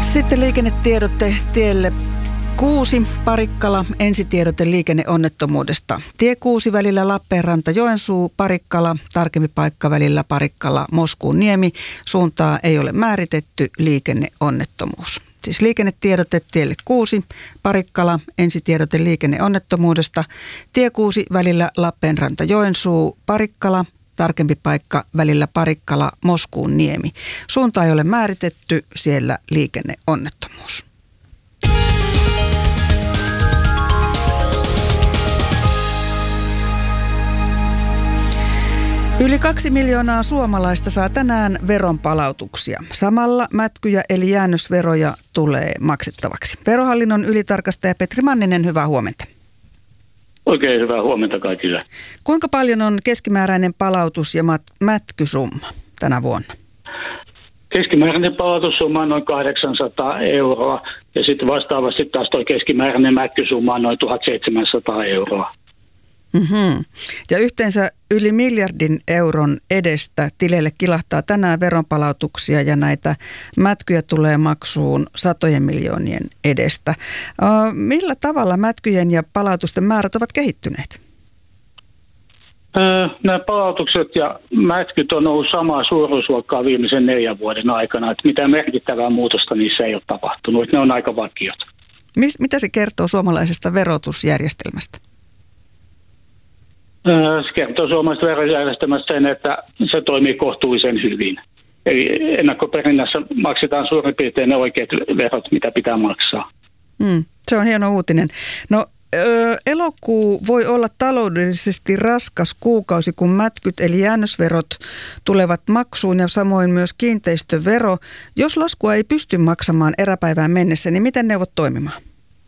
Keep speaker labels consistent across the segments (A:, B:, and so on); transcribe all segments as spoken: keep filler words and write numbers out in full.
A: Sitten liikennetiedotte tielle kuusi, Parikkala, ensitiedote liikenneonnettomuudesta. Tie kuusi välillä Lappeenranta, Joensuu, Parikkala, tarkempi paikka välillä Parikkala, Moskuun, Niemi. Suuntaa ei ole määritetty, liikenneonnettomuus. Siis liikennetiedote tielle kuusi, Parikkala, ensitiedote liikenneonnettomuudesta. Tie kuusi välillä Lappeenranta, Joensuu, Parikkala, tarkempi paikka välillä Parikkala, Moskuun, Niemi. Suunta ei ole määritetty, siellä liikenneonnettomuus. Yli kaksi miljoonaa suomalaista saa tänään veronpalautuksia. Samalla mätkyjä eli jäännösveroja tulee maksettavaksi. Verohallinnon ylitarkastaja Petri Manninen, hyvää huomenta.
B: Oikein hyvää huomenta kaikille.
A: Kuinka paljon on keskimääräinen palautus ja mat- mätkysumma tänä vuonna?
B: Keskimääräinen palautussumma on noin kahdeksansataa euroa ja sitten vastaavasti taas tuo keskimääräinen mätkysumma on noin tuhatseitsemänsataa euroa.
A: Mm-hmm. Ja yhteensä yli miljardin euron edestä tileille kilahtaa tänään veronpalautuksia ja näitä mätkyjä tulee maksuun satojen miljoonien edestä. Uh, millä tavalla mätkyjen ja palautusten määrät ovat kehittyneet?
B: Öö, nämä palautukset ja mätkyt on ollut samaa suuruusluokkaa viimeisen neljän vuoden aikana. Että mitään merkittävää muutosta niissä ei ole tapahtunut. Että ne on aika vakiot.
A: Mis, mitä se kertoo suomalaisesta verotusjärjestelmästä?
B: Se kertoo suomalaisesta verojärjestelmästä sen, että se toimii kohtuullisen hyvin. Eli ennakkoperinnässä maksetaan suurin piirtein ne oikeat verot, mitä pitää maksaa.
A: Hmm, se on hieno uutinen. No ö, elokuu voi olla taloudellisesti raskas kuukausi, kun mätkyt eli jäännösverot tulevat maksuun ja samoin myös kiinteistövero. Jos laskua ei pysty maksamaan eräpäivään mennessä, niin miten neuvot toimimaan?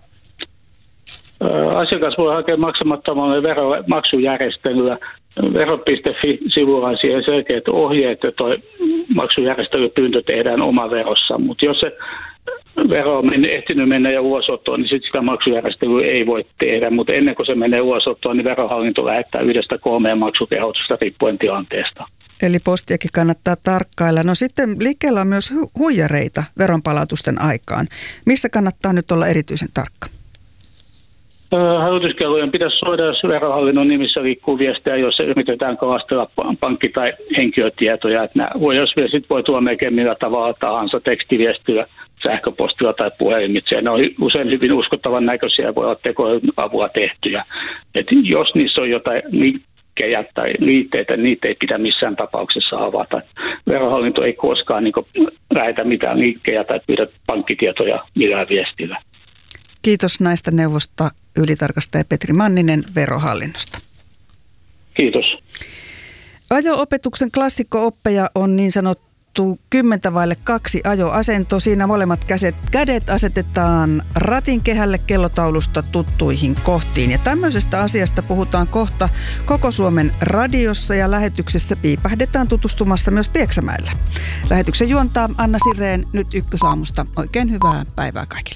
B: Asiakas voi hakea maksamattomalle veromaksujärjestelyä. Vero piste fi-sivulla on siihen selkeät ohjeet, että tuo maksujärjestelypyyntö tehdään oma verossa. Mutta jos se vero on ehtinyt mennä jo ulosottoon, niin sitten sitä maksujärjestelyä ei voi tehdä. Mutta ennen kuin se menee ulosottoon, niin verohallinto lähettää yhdestä kolmeen maksukehotusta riippuen tilanteesta.
A: Eli postiakin kannattaa tarkkailla. No sitten liikkeellä on myös hu- huijareita veronpalautusten aikaan. Missä kannattaa nyt olla erityisen tarkka?
B: Hälytyskellojen pitäisi soida, jos verohallinnon nimissä liikkuu viestiä, jos yritetään kalastella pankki- tai henkilötietoja. Että voi, jos viestit voi tuoda melkein millä tavalla tahansa, tekstiviestillä, sähköpostilla tai puhelimitse. Ne on usein hyvin uskottavan näköisiä ja voi olla tekoälyn avulla tehtyjä. Et jos niissä on jotain linkkejä tai liitteitä, niin niitä ei pidä missään tapauksessa avata. Verohallinto ei koskaan niin kuin lähetä mitään linkkejä tai pyydä pankkitietoja millään viestillä.
A: Kiitos näistä neuvosta ylitarkastaja Petri Manninen Verohallinnosta.
B: Kiitos.
A: Ajo-opetuksen klassikko-oppeja on niin sanottu kymmentä vaille kaksi ajoasento. Siinä molemmat käset, kädet asetetaan ratin kehälle kellotaulusta tuttuihin kohtiin. Ja tämmöisestä asiasta puhutaan kohta koko Suomen radiossa ja lähetyksessä piipähdetään tutustumassa myös Pieksämäellä. Lähetyksen juontaa Anna Sireen nyt Ykkösaamusta. Oikein hyvää päivää kaikille.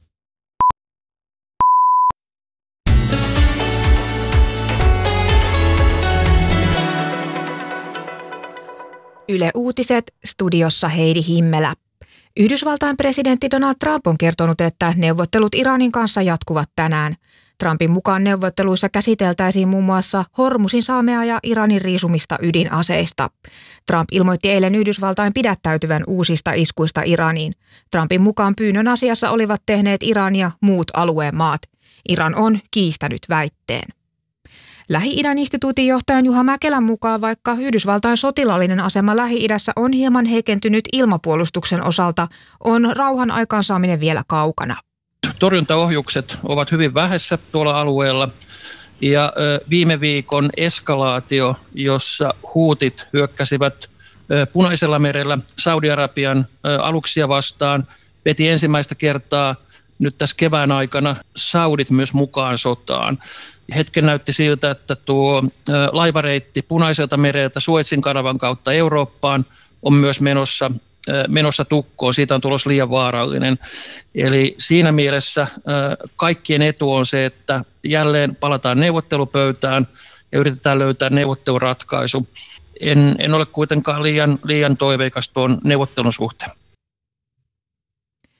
C: Yle Uutiset, studiossa Heidi Himmelä. Yhdysvaltain presidentti Donald Trump on kertonut, että neuvottelut Iranin kanssa jatkuvat tänään. Trumpin mukaan neuvotteluissa käsiteltäisiin muun muassa Hormusin salmea ja Iranin riisumista ydinaseista. Trump ilmoitti eilen Yhdysvaltain pidättäytyvän uusista iskuista Iraniin. Trumpin mukaan pyynnön asiassa olivat tehneet Iran ja muut alueen maat. Iran on kiistänyt väitteen. Lähi-idän instituutin johtajan Juha Mäkelän mukaan, vaikka Yhdysvaltain sotilaallinen asema Lähi-idässä on hieman heikentynyt ilmapuolustuksen osalta, on rauhan aikaansaaminen vielä kaukana.
D: Torjuntaohjukset ovat hyvin vähässä tuolla alueella ja viime viikon eskalaatio, jossa huutit hyökkäsivät Punaisella merellä Saudi-Arabian aluksia vastaan, veti ensimmäistä kertaa nyt tässä kevään aikana saudit myös mukaan sotaan. Hetken näytti siltä, että tuo laivareitti Punaiselta mereltä Suezin kanavan kautta Eurooppaan on myös menossa, menossa tukkoon. Siitä on tulossa liian vaarallinen. Eli siinä mielessä kaikkien etu on se, että jälleen palataan neuvottelupöytään ja yritetään löytää neuvotteluratkaisu. En, en ole kuitenkaan liian, liian toiveikas tuon neuvottelun suhteen.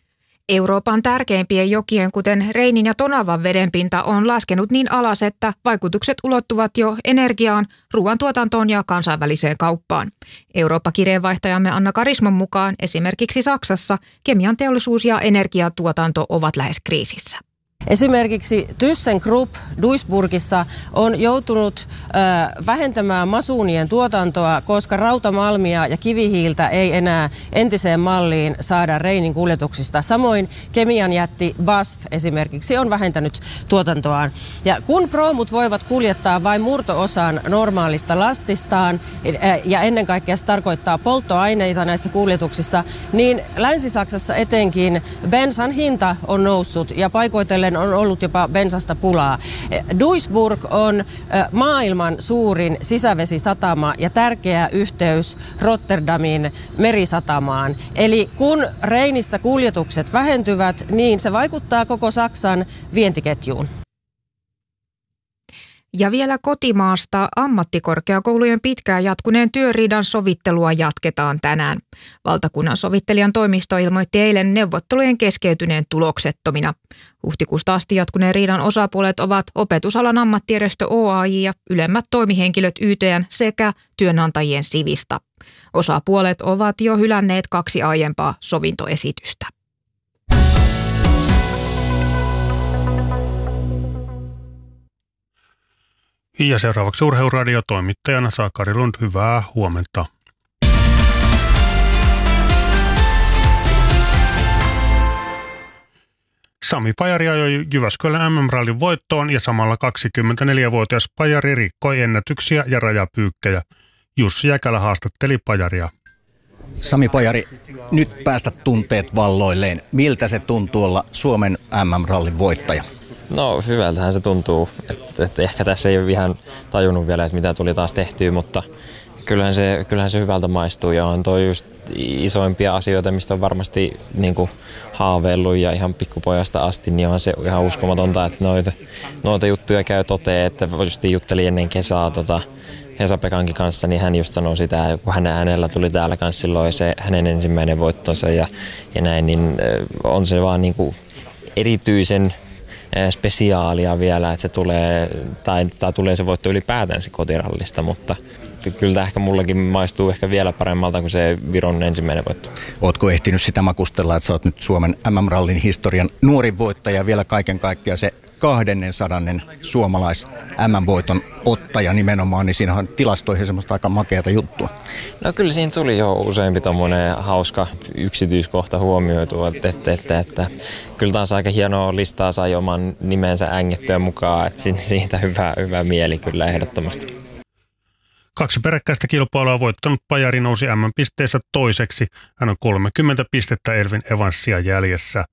C: Euroopan tärkeimpien jokien, kuten Reinin ja Tonavan vedenpinta, on laskenut niin alas, että vaikutukset ulottuvat jo energiaan, ruoantuotantoon ja kansainväliseen kauppaan. Eurooppa-kirjeenvaihtajamme Anna Karisman mukaan esimerkiksi Saksassa kemian teollisuus ja energiatuotanto ovat lähes kriisissä.
E: Esimerkiksi ThyssenKrupp Duisburgissa on joutunut ö, vähentämään masuunien tuotantoa, koska rautamalmia ja kivihiiltä ei enää entiseen malliin saada Reinin kuljetuksista. Samoin kemian jätti B A S F esimerkiksi on vähentänyt tuotantoaan. Ja kun proomut voivat kuljettaa vain murto-osan normaalista lastistaan, ja ennen kaikkea se tarkoittaa polttoaineita näissä kuljetuksissa, niin Länsi-Saksassa etenkin bensan hinta on noussut ja paikoitellen on ollut jopa bensasta pulaa. Duisburg on maailman suurin sisävesisatama ja tärkeä yhteys Rotterdamin merisatamaan. Eli kun Reinissä kuljetukset vähentyvät, niin se vaikuttaa koko Saksan vientiketjuun.
C: Ja vielä kotimaasta ammattikorkeakoulujen pitkään jatkuneen työriidan sovittelua jatketaan tänään. Valtakunnan sovittelijan toimisto ilmoitti eilen neuvottelujen keskeytyneen tuloksettomina. Huhtikuusta asti jatkuneen riidan osapuolet ovat opetusalan ammattijärjestö O A J ja ylemmät toimihenkilöt Y T N sekä työnantajien Sivista. Osapuolet ovat jo hylänneet kaksi aiempaa sovintoesitystä.
F: Ja seuraavaksi Urheiluradio toimittajana Sakari Lund, hyvää huomenta. Sami Pajari ajoi Jyväskylän M M-rallin voittoon ja samalla kaksikymmentäneljävuotias Pajari rikkoi ennätyksiä ja rajapyykkejä. Jussi Jäkälä haastatteli Pajaria.
G: Sami Pajari, nyt päästä tunteet valloilleen. Miltä se tuntuu olla Suomen M M-rallin voittaja?
H: No hyvältähän se tuntuu, että, että ehkä tässä ei ole ihan tajunnut vielä, että mitä tuli taas tehtyä, mutta kyllähän se, kyllähän se hyvältä maistuu ja on toi just isoimpia asioita, mistä on varmasti niin kuin haaveillut ja ihan pikkupojasta asti, niin on se ihan uskomatonta, että noita, noita juttuja käy toteen, että just juttelin ennen kesää tota, Hesa-Pekankin kanssa, niin hän just sanoi sitä, kun hänen, hänellä tuli täällä kanssa silloin se hänen ensimmäinen voittonsa ja, ja näin, niin on se vaan niin kuin erityisen spesiaalia vielä, että se tulee, tai, tai tulee se voitto ylipäätään kotirallista, mutta kyllä tämä ehkä mullakin maistuu ehkä vielä paremmalta kuin se Viron ensimmäinen voitto.
G: Ootko ehtinyt sitä makustella, että sä oot nyt Suomen M M-rallin historian nuorin voittaja, vielä kaiken kaikkiaan se kahdennensadannen suomalais M M-voiton ottaja nimenomaan, niin siinä on tilastoihin semmoista aika makeata juttua.
H: No kyllä siinä tuli jo useampi tommoinen hauska yksityiskohta huomioitua, että, että, että, että kyllä taas aika hienoa listaa sai oman nimensä ängettyä mukaan, että siitä hyvä, hyvä mieli kyllä ehdottomasti.
F: Kaksi peräkkäistä kilpailua voittanut Pajari nousi M M-pisteessä toiseksi. Hän on kolmekymmentä pistettä Elvin Evansia jäljessä.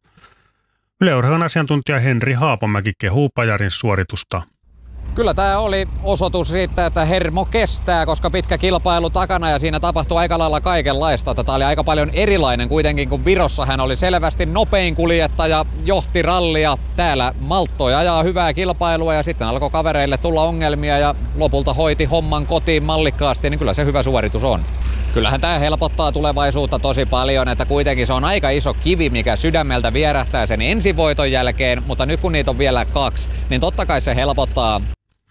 F: Yle Urheilun asiantuntija Henri Haapamäki kehuu Pajarin suoritusta.
I: Kyllä tämä oli osoitus siitä, että hermo kestää, koska pitkä kilpailu takana ja siinä tapahtui aika lailla kaikenlaista. Tämä oli aika paljon erilainen kuitenkin, kun Virossa hän oli selvästi nopein kuljettaja, johti rallia. Täällä malttoi ajaa hyvää kilpailua ja sitten alkoi kavereille tulla ongelmia ja lopulta hoiti homman kotiin mallikkaasti, niin kyllä se hyvä suoritus on. Kyllähän tämä helpottaa tulevaisuutta tosi paljon, että kuitenkin se on aika iso kivi, mikä sydämeltä vierähtää sen ensivoiton jälkeen, mutta nyt kun niitä on vielä kaksi, niin totta kai se helpottaa.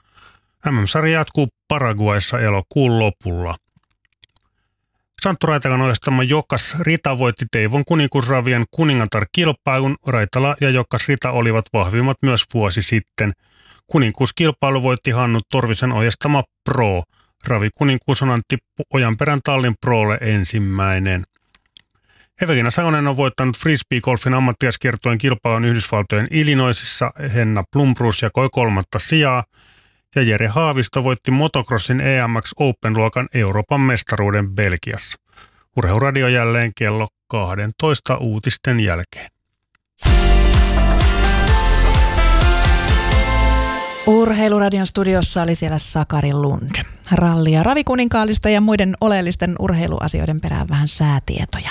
F: M M-sarja jatkuu Paraguayssa elokuun lopulla. Santtu Raitalan ohjastama Jokas Rita voitti Teivon kuninkuusravien kuningatar-kilpailun. Raitala ja Jokas Rita olivat vahvimmat myös vuosi sitten. Kuninkuuskilpailu voitti Hannu Torvisen ohjastama Pro. Ravikuninkuus on Antti Ojanperän tallin Prolle ensimmäinen. Evelina Salonen on voittanut frisbee-golfin ammattilaskiertueen kilpailun Yhdysvaltojen Illinoisissa. Henna Blumbrus jakoi kolmatta sijaa. Ja Jere Haavisto voitti motocrossin E M X Open-luokan Euroopan mestaruuden Belgiassa. Urheiluradio jälleen kello kaksitoista uutisten jälkeen.
A: Urheiluradion studiossa oli siellä Sakari Lund. Ralli- ja ravikuninkaallista ja muiden oleellisten urheiluasioiden perään vähän säätietoja.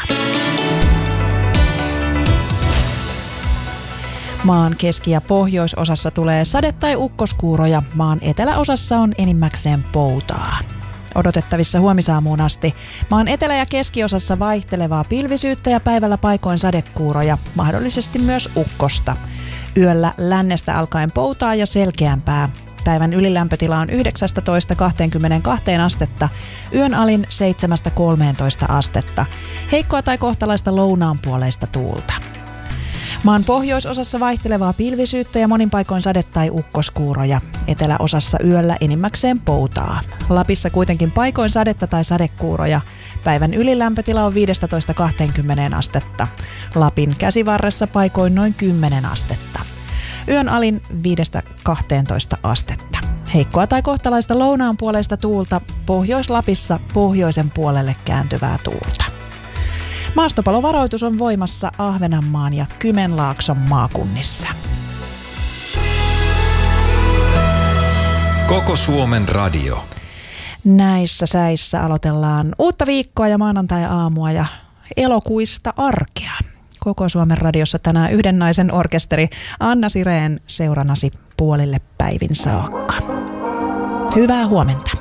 A: Maan keski- ja pohjoisosassa tulee sade- tai ukkoskuuroja. Maan eteläosassa on enimmäkseen poutaa.
J: odotettavissa huomisaamuun asti. Maan etelä- ja keskiosassa vaihtelevaa pilvisyyttä ja päivällä paikoin sadekuuroja, mahdollisesti myös ukkosta. Yöllä lännestä alkaen poutaa ja selkeämpää. Päivän ylilämpötila on yhdeksäntoista kaksikymmentäkaksi astetta, yön alin seitsemästä kolmeentoista astetta. Heikkoa tai kohtalaista lounaanpuoleista tuulta. Maan pohjoisosassa vaihtelevaa pilvisyyttä ja monin paikoin sade- tai ukkoskuuroja. Eteläosassa yöllä enimmäkseen poutaa. Lapissa kuitenkin paikoin sadetta tai sadekuuroja. Päivän ylilämpötila on viisitoista kaksikymmentä astetta. Lapin käsivarressa paikoin noin kymmenen astetta. Yön alin viidestä kahteentoista astetta. Heikkoa tai kohtalaista lounaanpuoleista tuulta, Pohjois-Lapissa pohjoisen puolelle kääntyvää tuulta. Maastopalovaroitus on voimassa Ahvenanmaan ja Kymenlaakson maakunnissa.
K: Koko Suomen radio.
J: Näissä säissä aloitellaan uutta viikkoa ja maanantai-aamua ja elokuista arkea. Koko Suomen radiossa tänään yhden naisen orkesteri Anna Sireen seuranasi puolille päivin saakka. Hyvää huomenta.